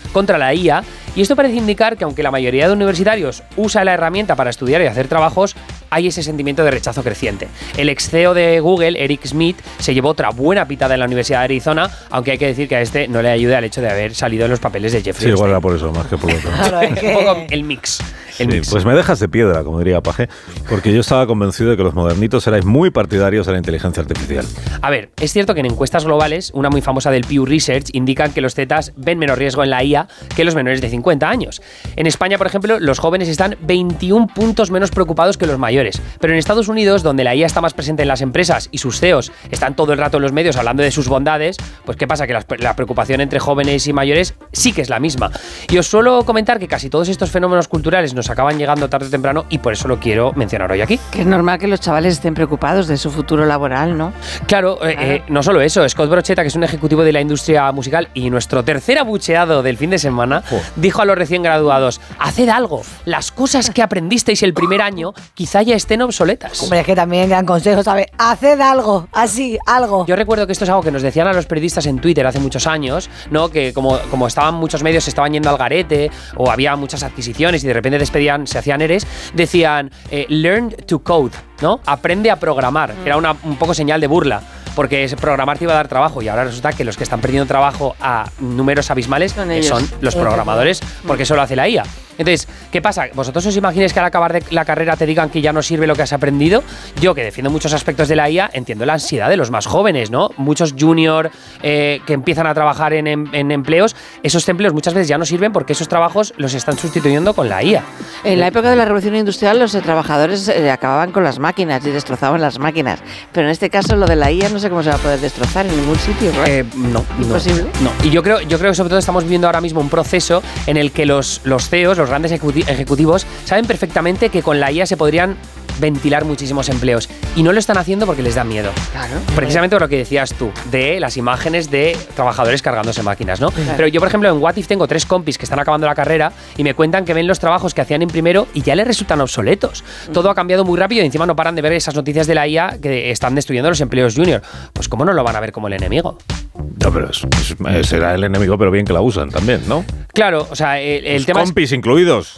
contra la IA, y esto parece indicar que aunque la mayoría de universitarios usa la herramienta para estudiar y hacer trabajos, hay ese sentimiento de rechazo creciente. El ex CEO de Google, Eric Schmidt, se llevó otra buena pitada en la Universidad de Arizona, aunque hay que decir que a este no le ayuda el hecho de haber salido en los papeles de Jeffrey. Sí, igual era por eso, más que por otro. Claro, es que... un poco el mix. Pues me dejas de piedra, como diría Paje, porque yo estaba convencido de que los modernitos erais muy partidarios de la inteligencia artificial. A ver, es cierto que en encuestas globales, una muy famosa del Pew Research, indican que los zetas ven menos riesgo en la IA que los menores de 50 años. En España, por ejemplo, los jóvenes están 21 puntos menos preocupados que los mayores. Pero en Estados Unidos, donde la IA está más presente en las empresas y sus CEOs están todo el rato en los medios hablando de sus bondades, pues ¿qué pasa? Que la preocupación entre jóvenes y mayores sí que es la misma. Y os suelo comentar que casi todos estos fenómenos culturales nos acaban llegando tarde o temprano y por eso lo quiero mencionar hoy aquí. Que es normal que los chavales estén preocupados de su futuro laboral, ¿no? Claro, no solo eso. Scott Brocheta, que es un ejecutivo de la industria musical y nuestro tercer abucheado del fin de semana, dijo a los recién graduados: haced algo, las cosas que aprendisteis el primer año quizá ya estén obsoletas. Hombre, es que también gran consejo, ¿sabes? Haced algo, así, algo. Yo recuerdo que esto es algo que nos decían a los periodistas en Twitter hace muchos años, ¿no? Que como estaban muchos medios, se estaban yendo al garete o había muchas adquisiciones y de repente se hacían eres, decían learn to code, ¿no? Aprende a programar. Era un poco señal de burla, porque programar te iba a dar trabajo y ahora resulta que los que están perdiendo trabajo a números abismales son los programadores, porque eso lo hace la IA. Entonces, ¿qué pasa? ¿Vosotros os imagináis que al acabar la carrera te digan que ya no sirve lo que has aprendido? Yo, que defiendo muchos aspectos de la IA, entiendo la ansiedad de los más jóvenes, ¿no? Muchos junior que empiezan a trabajar en empleos, esos empleos muchas veces ya no sirven porque esos trabajos los están sustituyendo con la IA. En la época de la Revolución Industrial, los trabajadores acababan con las máquinas y destrozaban las máquinas. Pero en este caso, lo de la IA no sé cómo se va a poder destrozar en ningún sitio, ¿no? ¿Imposible? No. Y yo creo que sobre todo estamos viviendo ahora mismo un proceso en el que los CEOs, los grandes ejecutivos, saben perfectamente que con la IA se podrían ventilar muchísimos empleos y no lo están haciendo porque les da miedo. Claro. Precisamente por lo que decías tú, de las imágenes de trabajadores cargándose máquinas, ¿no? Claro. Pero yo, por ejemplo, en What If tengo 3 compis que están acabando la carrera y me cuentan que ven los trabajos que hacían en primero y ya les resultan obsoletos. Todo ha cambiado muy rápido y encima no paran de ver esas noticias de la IA que están destruyendo los empleos junior. Pues ¿cómo no lo van a ver como el enemigo? No, pero será el enemigo, pero bien que la usan también, ¿no? Claro, o sea, el tema compis incluidos.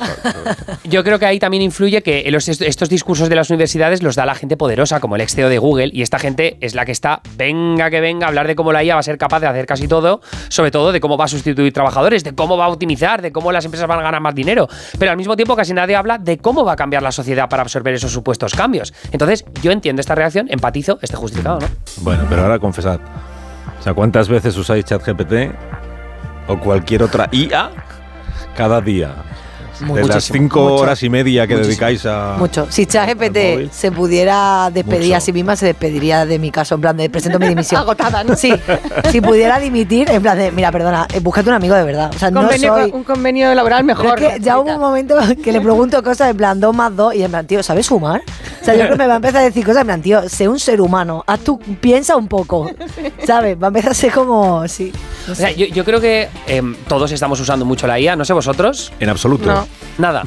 Yo creo que ahí también influye que estos discursos de las universidades los da la gente poderosa, como el ex CEO de Google, y esta gente es la que está, venga a hablar de cómo la IA va a ser capaz de hacer casi todo, sobre todo de cómo va a sustituir trabajadores, de cómo va a optimizar, de cómo las empresas van a ganar más dinero, pero al mismo tiempo casi nadie habla de cómo va a cambiar la sociedad para absorber esos supuestos cambios. Entonces, yo entiendo esta reacción, empatizo, esté justificado, ¿no? Bueno, pero ahora confesad, o sea, ¿cuántas veces usáis ChatGPT o cualquier otra IA cada día? De las 5 horas y media que dedicáis a... Mucho. Si ChatGPT se pudiera despedir a sí misma, se despediría de mi caso, en plan de presento mi dimisión. Agotada, ¿no? Sí. Si pudiera dimitir, en plan de, mira, perdona, búscate un amigo de verdad. O sea, un convenio laboral mejor. Pero es que ya hubo un momento que le pregunto cosas en plan 2 más 2 y en plan, tío, ¿sabes sumar? O sea, yo creo que me va a empezar a decir cosas en plan, tío, sé un ser humano, piensa un poco, ¿sabes? Va a empezar a ser como, sí. No sé. O sea, yo creo que todos estamos usando mucho la IA, no sé vosotros. En absoluto. No. Nada.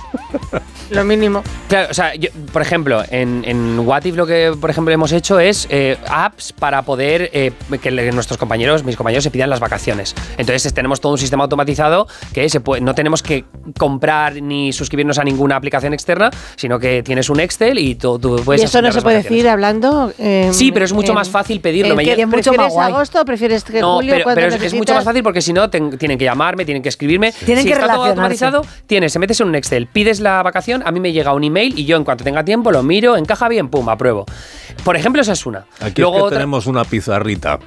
Lo mínimo. Claro, o sea, por ejemplo, en What If lo que, por ejemplo, hemos hecho es apps para poder que mis compañeros se pidan las vacaciones. Entonces tenemos todo un sistema automatizado que no tenemos que comprar ni suscribirnos a ninguna aplicación externa, sino que tienes un Excel y tú puedes... ¿Y eso no se puede decir hablando? Sí, pero es mucho más fácil pedirlo. ¿Prefieres agosto o prefieres que julio? No, pero es mucho más fácil porque si no tienen que llamarme, tienen que escribirme. Tienen que está todo relacionarse. automatizado, se metes en un Excel, pides la vacación, a mí me llega un email y yo en cuanto tenga tiempo lo miro, encaja bien, pum, apruebo. Por ejemplo, esa es una. Aquí luego tenemos una pizarrita.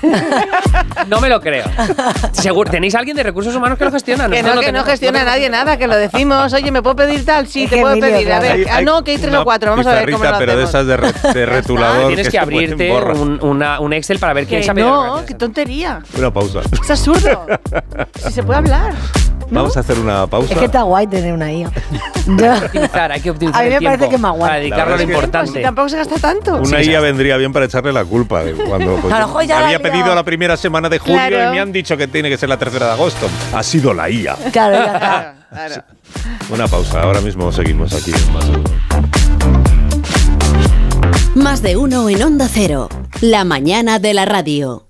No me lo creo. Seguro, ¿tenéis alguien de recursos humanos que lo gestiona? Que no gestiona nadie nada, que lo decimos. Oye, ¿me puedo pedir tal? Sí, te puedo pedir. A ver, no, que hay 3 o 4. Vamos a ver cómo lo hacemos. Pero de esas de retulador. Tienes que abrirte un Excel para ver quién sabe. No, qué tontería. Una pausa. Es absurdo. Si se puede hablar. ¿No? Vamos a hacer una pausa. Es que está guay tener una IA. Hay que optimizar A mí me el tiempo parece que es más guay. para dedicarlo a lo importante. Pues tampoco se gasta tanto. Una IA vendría bien para echarle la culpa de cuando había pedido la primera semana de julio y me han dicho que tiene que ser la 3 de agosto. Ha sido la IA. Claro, ya está. Claro. Una pausa. Ahora mismo seguimos aquí en Más de Uno. Más de Uno en Onda Cero. La mañana de la radio.